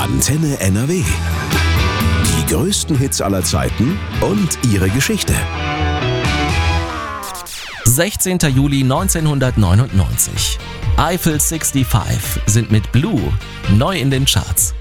Antenne NRW. Die größten Hits aller Zeiten und ihre Geschichte. 16. Juli 1999. Eiffel 65 sind mit Blue neu in den Charts.